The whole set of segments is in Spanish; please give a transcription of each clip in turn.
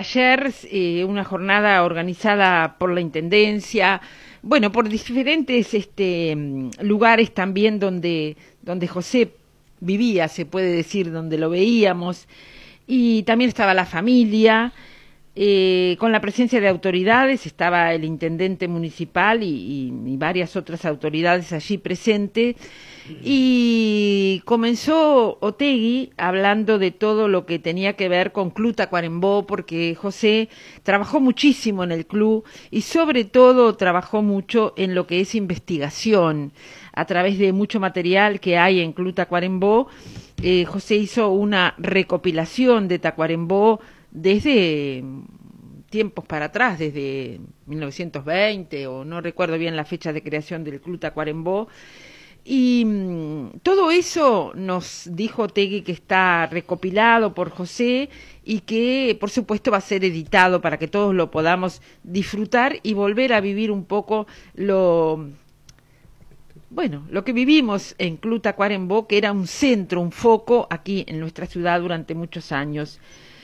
ayer, una jornada organizada por la Intendencia, bueno, por diferentes lugares también donde José vivía, se puede decir, donde lo veíamos, y también estaba la familia, con la presencia de autoridades, estaba el intendente municipal y varias otras autoridades allí presentes, y comenzó Otegi hablando de todo lo que tenía que ver con Club Tacuarembó, porque José trabajó muchísimo en el club y sobre todo trabajó mucho en lo que es investigación, a través de mucho material que hay en Club Tacuarembó. José hizo una recopilación de Tacuarembó desde tiempos para atrás, desde 1920 o no recuerdo bien la fecha de creación del Club Tacuarembó. Y todo eso nos dijo Tegui que está recopilado por José y que por supuesto va a ser editado para que todos lo podamos disfrutar y volver a vivir un poco lo que vivimos en Club Tacuarembó, que era un centro, un foco aquí en nuestra ciudad durante muchos años.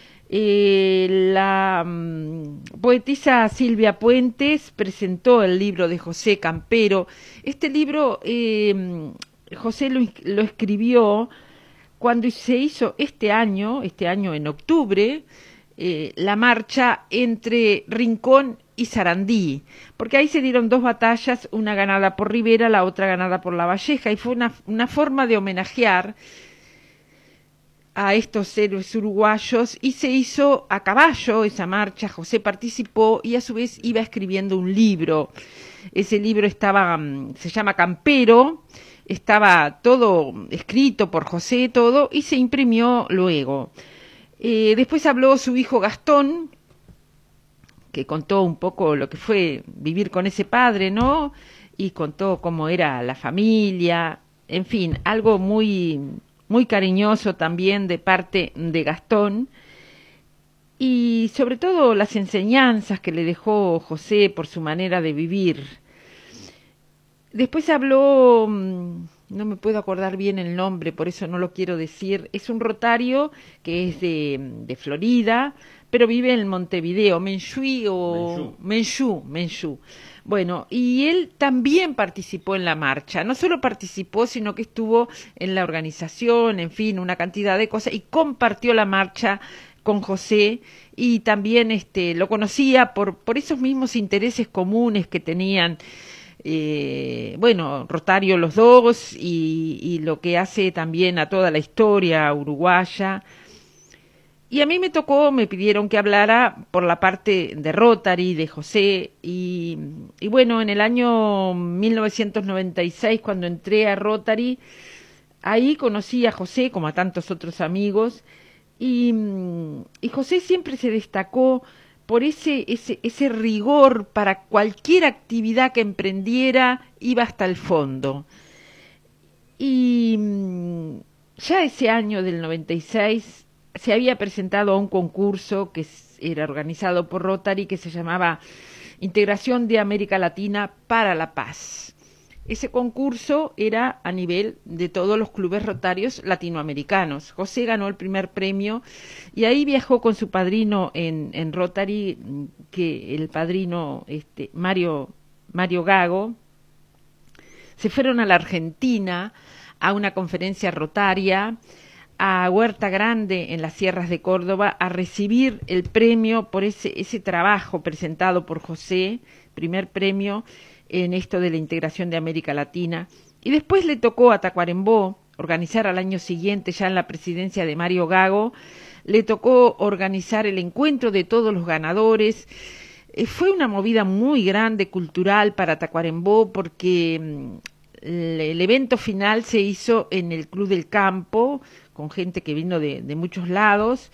La poetisa Silvia Puentes presentó el libro de José Campero. Este libro José lo escribió cuando se hizo este año en octubre, la marcha entre Rincón y Sarandí, porque ahí se dieron dos batallas, una ganada por Rivera, la otra ganada por La Valleja, y fue una forma de homenajear a estos héroes uruguayos, y se hizo a caballo esa marcha. José participó y a su vez iba escribiendo un libro. Ese libro se llama Campero, estaba todo escrito por José, todo, y se imprimió luego. Después habló su hijo Gastón, que contó un poco lo que fue vivir con ese padre, ¿no? Y contó cómo era la familia, en fin, algo muy cariñoso también de parte de Gastón, y sobre todo las enseñanzas que le dejó José por su manera de vivir. Después habló, no me puedo acordar bien el nombre, por eso no lo quiero decir, es un rotario que es de Florida, pero vive en Montevideo, Menchú. Bueno, y él también participó en la marcha, no solo participó, sino que estuvo en la organización, en fin, una cantidad de cosas, y compartió la marcha con José, y también lo conocía por esos mismos intereses comunes que tenían. Rotario los dos, y lo que hace también a toda la historia uruguaya. Y a mí me pidieron que hablara por la parte de Rotary, de José, y bueno, en el año 1996, cuando entré a Rotary, ahí conocí a José, como a tantos otros amigos, y José siempre se destacó por ese rigor. Para cualquier actividad que emprendiera, iba hasta el fondo. Y ya ese año del 96 se había presentado a un concurso que era organizado por Rotary, que se llamaba Integración de América Latina para la Paz. Ese concurso era a nivel de todos los clubes rotarios latinoamericanos. José ganó el primer premio y ahí viajó con su padrino en Rotary, que el padrino Mario Gago. Se fueron a la Argentina a una conferencia rotaria, a Huerta Grande en las sierras de Córdoba, a recibir el premio por ese trabajo presentado por José, primer premio en esto de la integración de América Latina. Y después le tocó a Tacuarembó organizar al año siguiente, ya en la presidencia de Mario Gago, le tocó organizar el encuentro de todos los ganadores. Fue una movida muy grande cultural para Tacuarembó, porque el evento final se hizo en el Club del Campo, con gente que vino de muchos lados,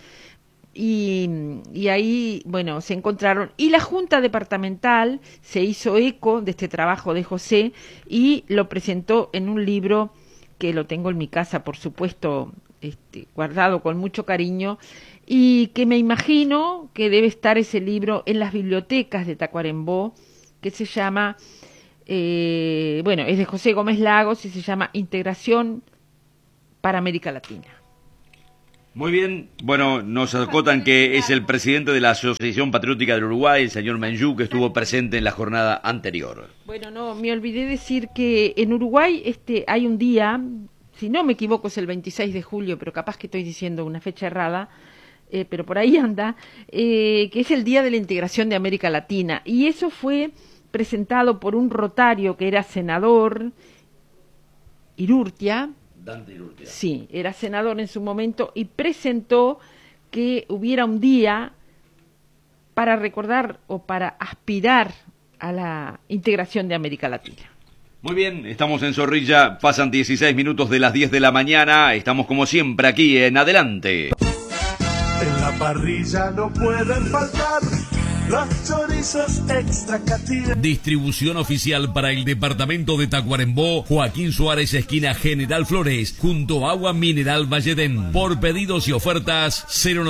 y ahí, bueno, se encontraron, y la Junta Departamental se hizo eco de este trabajo de José y lo presentó en un libro que lo tengo en mi casa, por supuesto, guardado con mucho cariño, y que me imagino que debe estar ese libro en las bibliotecas de Tacuarembó, que se llama, es de José Gómez Lagos y se llama Integración para América Latina. Muy bien, bueno, nos acotan que es el presidente de la Asociación Patriótica del Uruguay, el señor Menjú, que estuvo presente en la jornada anterior. Bueno, no, me olvidé decir que en Uruguay hay un día, si no me equivoco es el 26 de julio, pero capaz que estoy diciendo una fecha errada, pero por ahí anda, que es el Día de la Integración de América Latina. Y eso fue presentado por un rotario que era senador, Irurtia. Dante Irurtia. Sí, era senador en su momento y presentó que hubiera un día para recordar o para aspirar a la integración de América Latina. Muy bien, estamos en Zorrilla, pasan 16 minutos de las 10 de la mañana, estamos como siempre aquí en Adelante. En la parrilla no pueden faltar los chorizos extra Cativelli. Distribución oficial para el departamento de Tacuarembó, Joaquín Suárez, esquina General Flores, junto a Agua Mineral Valledén. Por pedidos y ofertas,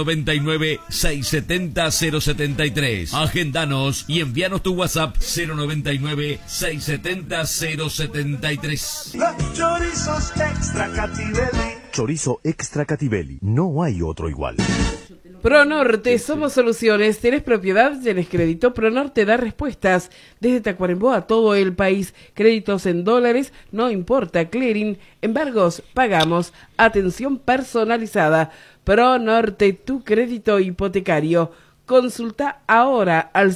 099-670-073. Agendanos y envíanos tu WhatsApp, 099-670-073. Los chorizos extra Cativelli. Chorizo extra Cativelli, no hay otro igual. Pronorte, somos soluciones. ¿Tenés propiedad? ¿Tenés crédito? Pronorte da respuestas desde Tacuarembó a todo el país. Créditos en dólares, no importa. Clearing, embargos, pagamos. Atención personalizada. Pronorte, tu crédito hipotecario. Consulta ahora al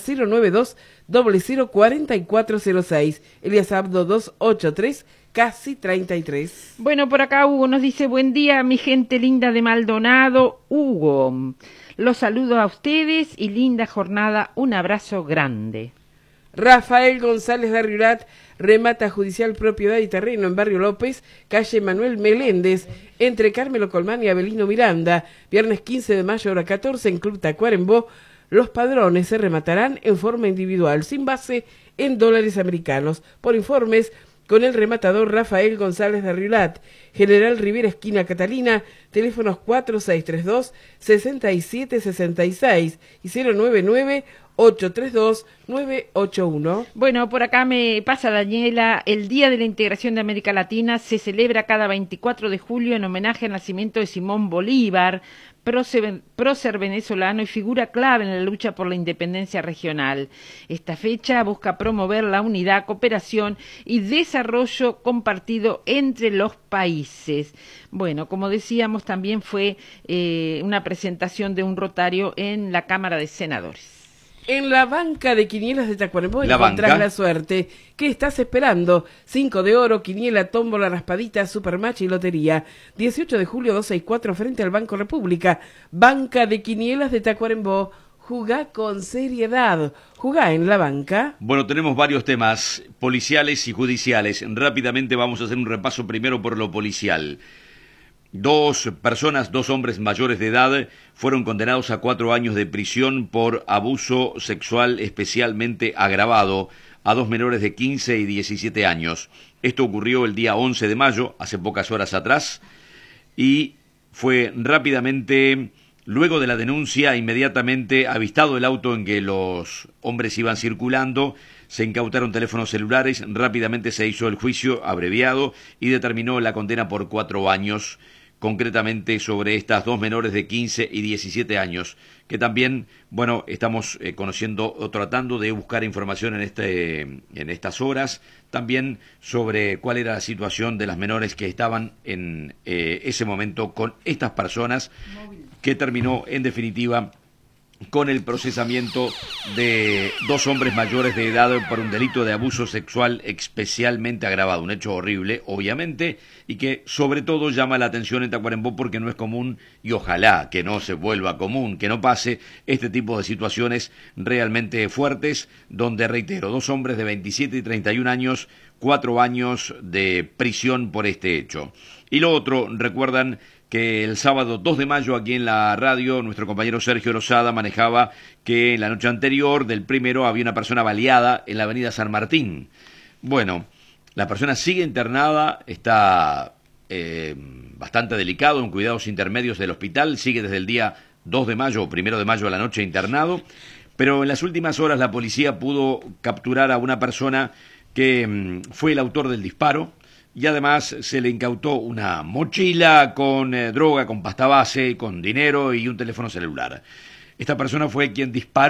092-004406. Elías Abdo 283. Casi 33. Bueno, por acá Hugo nos dice, buen día, mi gente linda de Maldonado. Hugo, los saludo a ustedes y linda jornada, un abrazo grande. Rafael González de Arriolat, remata judicial propiedad y terreno en Barrio López, calle Manuel Meléndez, entre Carmelo Colmán y Avelino Miranda. Viernes 15 de mayo, hora 14, en Club Tacuarembó. Los padrones se rematarán en forma individual, sin base en dólares americanos. Por informes, con el rematador Rafael González de Arriolat, General Rivera, esquina Catalina, teléfonos 4632-6766 y 099-832-981. Bueno, por acá me pasa Daniela, el Día de la Integración de América Latina se celebra cada 24 de julio en homenaje al nacimiento de Simón Bolívar, prócer venezolano y figura clave en la lucha por la independencia regional. Esta fecha busca promover la unidad, cooperación y desarrollo compartido entre los países. Bueno, como decíamos, también fue una presentación de un rotario en la Cámara de Senadores. En la banca de quinielas de Tacuarembó encontrás la suerte. ¿Qué estás esperando? 5 de oro, quiniela, tómbola, raspadita, supermatch y lotería. 18 de julio 264 frente al Banco República. Banca de quinielas de Tacuarembó. Jugá con seriedad. Jugá en la banca. Bueno, tenemos varios temas policiales y judiciales. Rápidamente vamos a hacer un repaso primero por lo policial. Dos hombres mayores de edad, fueron condenados a 4 años de prisión por abuso sexual especialmente agravado a 2 menores de 15 y 17 años. Esto ocurrió el día 11 de mayo, hace pocas horas atrás, y fue rápidamente, luego de la denuncia, inmediatamente avistado el auto en que los hombres iban circulando. Se incautaron teléfonos celulares, rápidamente se hizo el juicio abreviado y determinó la condena por 4 años, concretamente sobre estas 2 menores de 15 y 17 años, que también, bueno, estamos conociendo o tratando de buscar información en estas horas, también sobre cuál era la situación de las menores que estaban en ese momento con estas personas, que terminó en definitiva con el procesamiento de 2 hombres mayores de edad por un delito de abuso sexual especialmente agravado, un hecho horrible, obviamente, y que sobre todo llama la atención en Tacuarembó porque no es común, y ojalá que no se vuelva común, que no pase este tipo de situaciones realmente fuertes, donde, reitero, 2 hombres de 27 y 31 años, 4 años de prisión por este hecho. Y lo otro, recuerdan que el sábado 2 de mayo aquí en la radio nuestro compañero Sergio Lozada manejaba que la noche anterior del primero había una persona baleada en la avenida San Martín. Bueno, la persona sigue internada, está bastante delicado, en cuidados intermedios del hospital, sigue desde el día 2 de mayo o 1 de mayo a la noche internado, pero en las últimas horas la policía pudo capturar a una persona que fue el autor del disparo. y además se le incautó una mochila con droga, con pasta base, con dinero y un teléfono celular. Esta persona fue quien disparó